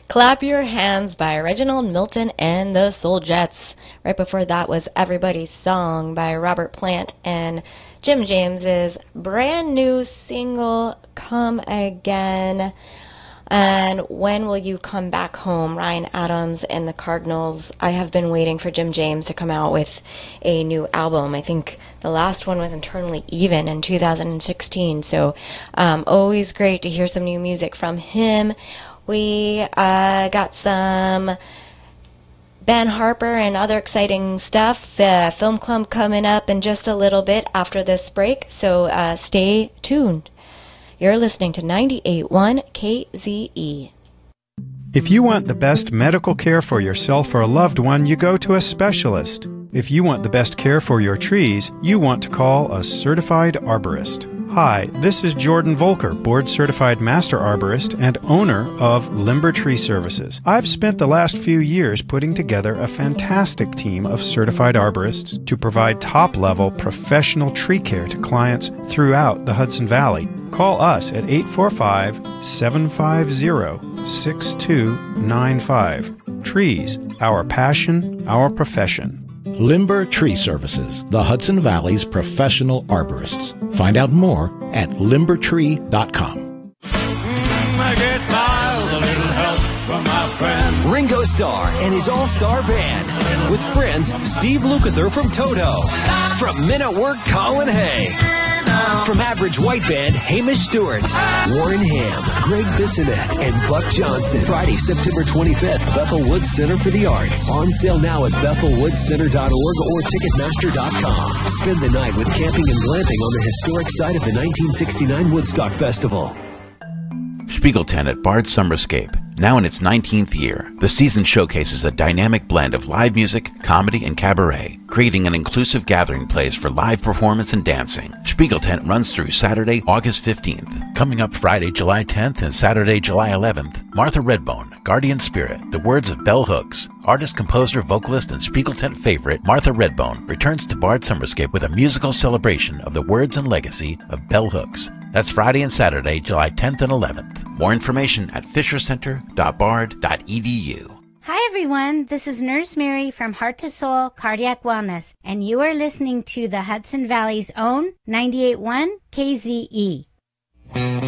Clap Your Hands by Reginald Milton and the Soul Jets. Right before that was Everybody's Song by Robert Plant and Jim James's brand new single, Come Again. And When Will You Come Back Home, Ryan Adams and the Cardinals. I have been waiting for Jim James to come out with a new album. I think the last one was Internally Even in 2016. So always great to hear some new music from him. We got some Ben Harper and other exciting stuff. Film Club coming up in just a little bit after this break, so stay tuned. You're listening to 98.1 KZE. If you want the best medical care for yourself or a loved one, you go to a specialist. If you want the best care for your trees, you want to call a certified arborist. Hi, this is Jordan Volker, board-certified master arborist and owner of Limber Tree Services. I've spent the last few years putting together a fantastic team of certified arborists to provide top-level professional tree care to clients throughout the Hudson Valley. Call us at 845-750-6295. Trees, our passion, our profession. Limber Tree Services, the Hudson Valley's professional arborists. Find out more at limbertree.com. I get by with a little help from my friends. Ringo Starr and his all-star band. With friends Steve Lukather from Toto. From Men at Work, Colin Hay. From Average White Band, Hamish Stewart, Warren Ham, Greg Bissonette, and Buck Johnson. Friday, September 25th, Bethel Woods Center for the Arts. On sale now at bethelwoodscenter.org or Ticketmaster.com. Spend the night with camping and glamping on the historic site of the 1969 Woodstock Festival. Spiegelten at Bard Summerscape. Now in its 19th year, the season showcases a dynamic blend of live music, comedy, and cabaret, creating an inclusive gathering place for live performance and dancing. Spiegeltent runs through Saturday, August 15th. Coming up Friday, July 10th and Saturday, July 11th, Martha Redbone, Guardian Spirit, the words of Bell Hooks. Artist, composer, vocalist, and Spiegeltent favorite Martha Redbone returns to Bard Summerscape with a musical celebration of the words and legacy of Bell Hooks. That's Friday and Saturday, July 10th and 11th. More information at fishercenter.bard.edu. Hi everyone, this is Nurse Mary from Heart to Soul Cardiac Wellness, and you are listening to the Hudson Valley's own 98.1 KZE.